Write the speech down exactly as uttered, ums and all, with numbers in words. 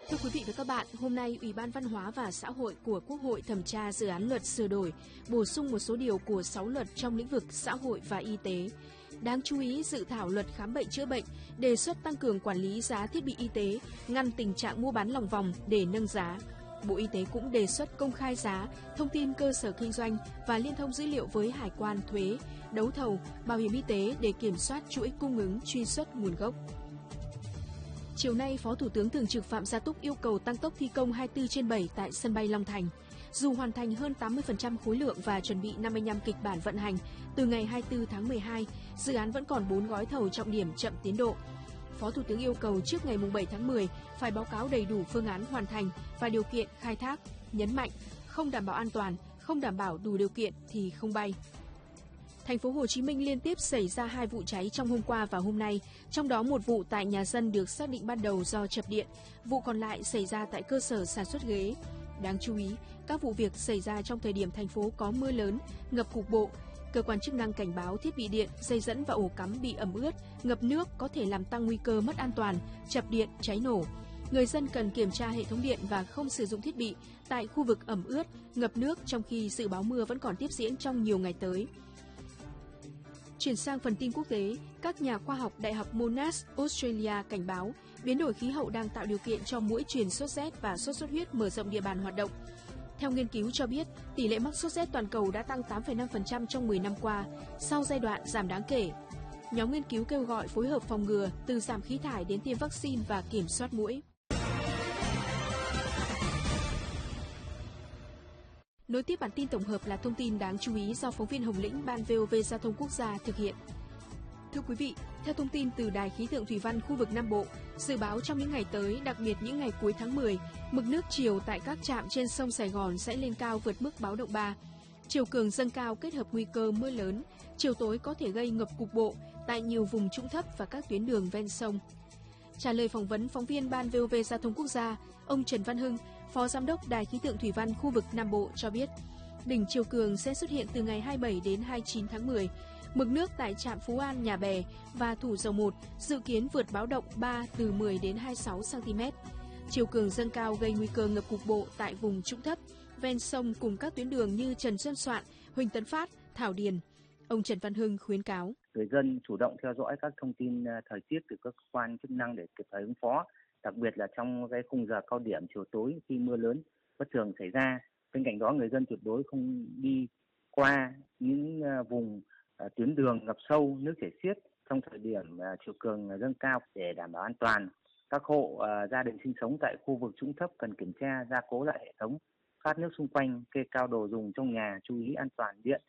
Thưa quý vị và các bạn, hôm nay Ủy ban Văn hóa và Xã hội của Quốc hội thẩm tra dự án luật sửa đổi, bổ sung một số điều của sáu luật trong lĩnh vực xã hội và y tế. Đáng chú ý, dự thảo luật khám bệnh chữa bệnh đề xuất tăng cường quản lý giá thiết bị y tế, ngăn tình trạng mua bán lòng vòng để nâng giá. Bộ Y tế cũng đề xuất công khai giá, thông tin cơ sở kinh doanh và liên thông dữ liệu với hải quan, thuế, đấu thầu, bảo hiểm y tế để kiểm soát chuỗi cung ứng, truy xuất nguồn gốc. Chiều nay, Phó Thủ tướng Thường trực Phạm Gia Túc yêu cầu tăng tốc thi công hai mươi tư trên bảy tại sân bay Long Thành. Dù hoàn thành hơn tám mươi phần trăm khối lượng và chuẩn bị năm mươi lăm kịch bản vận hành, từ ngày hai mươi tư tháng mười hai, dự án vẫn còn bốn gói thầu trọng điểm chậm tiến độ. Phó Thủ tướng yêu cầu trước ngày bảy tháng mười phải báo cáo đầy đủ phương án hoàn thành và điều kiện khai thác, nhấn mạnh không đảm bảo an toàn, không đảm bảo đủ điều kiện thì không bay. Thành phố Hồ Chí Minh liên tiếp xảy ra hai vụ cháy trong hôm qua và hôm nay, trong đó một vụ tại nhà dân được xác định ban đầu do chập điện, vụ còn lại xảy ra tại cơ sở sản xuất ghế. Đáng chú ý, các vụ việc xảy ra trong thời điểm thành phố có mưa lớn, ngập cục bộ. Cơ quan chức năng cảnh báo thiết bị điện, dây dẫn và ổ cắm bị ẩm ướt, ngập nước có thể làm tăng nguy cơ mất an toàn, chập điện, cháy nổ. Người dân cần kiểm tra hệ thống điện và không sử dụng thiết bị tại khu vực ẩm ướt, ngập nước trong khi dự báo mưa vẫn còn tiếp diễn trong nhiều ngày tới. Chuyển sang phần tin quốc tế, các nhà khoa học Đại học Monash, Australia cảnh báo biến đổi khí hậu đang tạo điều kiện cho muỗi truyền sốt rét và sốt xuất huyết mở rộng địa bàn hoạt động. Theo nghiên cứu cho biết, tỷ lệ mắc sốt rét toàn cầu đã tăng tám phẩy năm phần trăm trong mười năm qua, sau giai đoạn giảm đáng kể. Nhóm nghiên cứu kêu gọi phối hợp phòng ngừa từ giảm khí thải đến tiêm vaccine và kiểm soát muỗi. Nối tiếp bản tin tổng hợp là thông tin đáng chú ý do phóng viên Hồng Lĩnh, Ban vê o vê Giao thông Quốc gia thực hiện. Thưa quý vị, theo thông tin từ Đài khí tượng thủy văn khu vực Nam Bộ, dự báo trong những ngày tới, đặc biệt những ngày cuối tháng mười, mực nước triều tại các trạm trên sông Sài Gòn sẽ lên cao vượt mức báo động ba. Triều cường dâng cao kết hợp nguy cơ mưa lớn, chiều tối có thể gây ngập cục bộ tại nhiều vùng trũng thấp và các tuyến đường ven sông. Trả lời phỏng vấn phóng viên Ban vê o vê Giao thông Quốc gia, ông Trần Văn Hưng, Phó Giám đốc Đài khí tượng thủy văn khu vực Nam Bộ cho biết, đỉnh triều cường sẽ xuất hiện từ ngày hai mươi bảy đến hai mươi chín tháng mười. Mực nước tại trạm Phú An, Nhà Bè và Thủ Dầu Một dự kiến vượt báo động ba từ mười đến hai mươi sáu xăng-ti-mét. Triều cường dâng cao gây nguy cơ ngập cục bộ tại vùng trũng thấp, ven sông cùng các tuyến đường như Trần Xuân Soạn, Huỳnh Tấn Phát, Thảo Điền. Ông Trần Văn Hưng khuyến cáo người dân chủ động theo dõi các thông tin thời tiết từ các cơ quan chức năng để kịp thời ứng phó, đặc biệt là trong cái khung giờ cao điểm chiều tối khi mưa lớn bất thường xảy ra. Bên cạnh đó, người dân tuyệt đối không đi qua những vùng tuyến đường ngập sâu, nước chảy xiết trong thời điểm chiều cường dâng cao để đảm bảo an toàn. Các hộ gia đình sinh sống tại khu vực trũng thấp cần kiểm tra gia cố lại hệ thống thoát nước xung quanh, kê cao đồ dùng trong nhà, chú ý an toàn điện